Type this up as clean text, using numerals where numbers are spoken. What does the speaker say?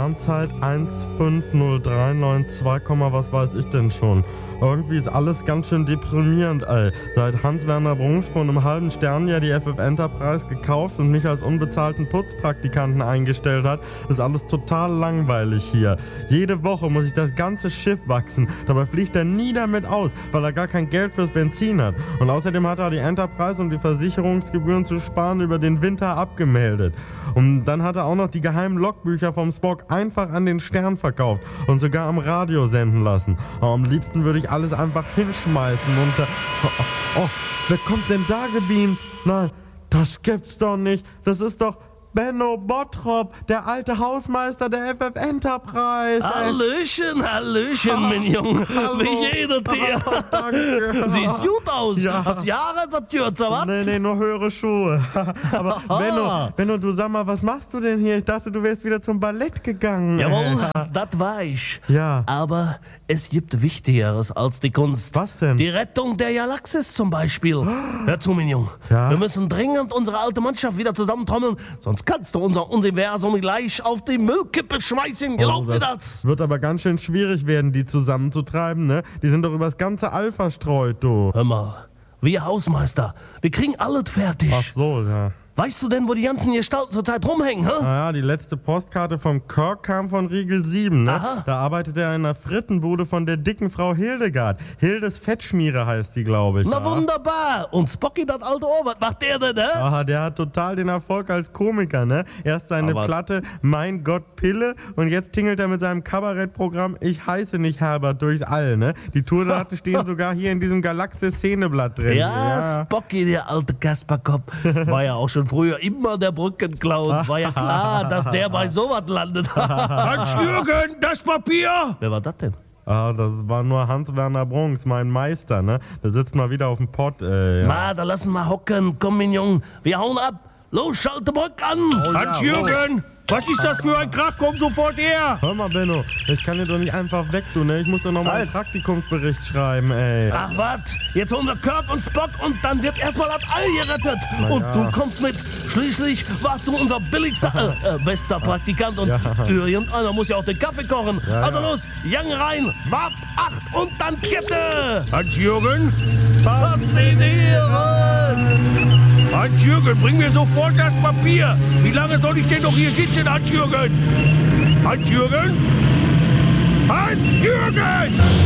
Sternzeit 15039,2, was weiß ich denn schon. Irgendwie ist alles ganz schön deprimierend, ey. Seit Hans-Werner Brunks vor einem halben Sternjahr die FF Enterprise gekauft und mich als unbezahlten Putzpraktikanten eingestellt hat, ist alles total langweilig hier. Jede Woche muss ich das ganze Schiff wachsen. Dabei fliegt er nie damit aus, weil er gar kein Geld fürs Benzin hat. Und außerdem hat er die Enterprise, um die Versicherungsgebühren zu sparen, über den Winter abgemeldet. Und dann hat er auch noch die geheimen Logbücher vom Spock einfach an den Stern verkauft und sogar am Radio senden lassen. Aber am liebsten würde ich alles einfach hinschmeißen und wer kommt denn da gebeamt? Nein, das gibt's doch nicht. Das ist doch Benno Bottrop, der alte Hausmeister der FF Enterprise. Hallöchen, mein Junge. Wie geht dir? Danke. Siehst gut aus. Ja. Hast Jahre das Kürzer, was? Nee, nur höhere Schuhe. Aber Benno, du sag mal, was machst du denn hier? Ich dachte, du wärst wieder zum Ballett gegangen. Jawohl, das war ich. Ja. Aber es gibt Wichtigeres als die Kunst. Was denn? Die Rettung der Galaxis zum Beispiel. Hör zu, mein Junge. Ja? Wir müssen dringend unsere alte Mannschaft wieder zusammentrommeln, sonst kannst du unser Universum gleich auf die Müllkippe schmeißen. Glaub mir das. Wird aber ganz schön schwierig werden, die zusammenzutreiben, ne? Die sind doch übers ganze All verstreut, du. Hör mal, wir Hausmeister, wir kriegen alles fertig. Ach so, ja. Weißt du denn, wo die ganzen Gestalten zurzeit rumhängen, hä? Naja, die letzte Postkarte vom Kirk kam von Riegel 7, ne? Aha. Da arbeitet er in einer Frittenbude von der dicken Frau Hildegard. Hildes Fettschmiere heißt die, glaube ich. Na ja. wunderbar. Und Spocky, das alte Ohr, was macht der denn, hä? Ah, der hat total den Erfolg als Komiker, ne? Erst seine Aber- Platte Mein Gott Pille und jetzt tingelt er mit seinem Kabarettprogramm Ich heiße nicht Herbert durchs All, ne? Die Tourdaten stehen sogar hier in diesem Galaxis-Szeneblatt drin. Ja, Spocky, der alte Kasperkopf, war ja auch schon früher immer der Brückenclown. War ja klar, dass der bei sowas landet. Hans-Jürgen, das Papier! Wer war das denn? Ah, das war nur Hans-Werner Brunks, mein Meister, ne? Der sitzt mal wieder auf dem Pott, ja. Na, da lassen wir hocken. Komm, mein Junge, wir hauen ab. Los, schalte Brück an. Hans-Jürgen, was ist das für ein Krach? Komm sofort her! Hör mal, Benno, ich kann dir doch nicht einfach wegtun, ne? Ich muss doch noch mal einen Praktikumsbericht schreiben, ey. Ach was, jetzt holen wir Kirk und Spock und dann wird erstmal das All gerettet. Na Und ja. du kommst mit. Schließlich warst du unser billigster, bester Praktikant und Ja. irgendeiner muss ja auch den Kaffee kochen. Ja, Also ja. los, Young rein, Warp 8 und dann Kette. Hans-Jürgen? Faszinieren! Hans-Jürgen, bring mir sofort das Papier! Wie lange soll ich denn noch hier sitzen, Hans-Jürgen? Hans-Jürgen? Hans-Jürgen!